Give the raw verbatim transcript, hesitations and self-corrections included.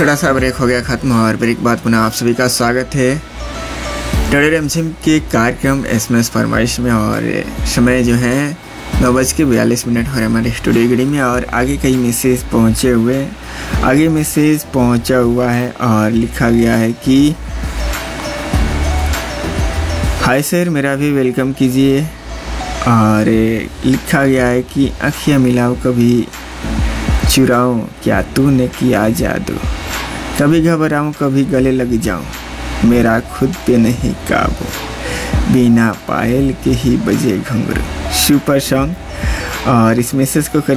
छोटा सा ब्रेक हो गया ख़त्म और ब्रेक के बाद पुनः आप सभी का स्वागत है टडे रमझिम के कार्यक्रम एसएमएस फरमाइश में। और समय जो है नौ बज के बयालीस मिनट हो रहे हमारे स्टूडियो घड़ी में। और आगे कई मैसेज पहुँचे हुए आगे मैसेज पहुँचा हुआ है और लिखा गया है कि हाय सर, मेरा भी वेलकम कीजिए। और लिखा गया है कि आँखियाँ मिलाओ कभी चुराऊं क्या तूने किया जादू, कभी घबराऊं कभी गले लग जाऊं मेरा खुद पे नहीं काबू, बिना पायल के ही बजे घुंघरू। Super song. और इस मैसेज को कर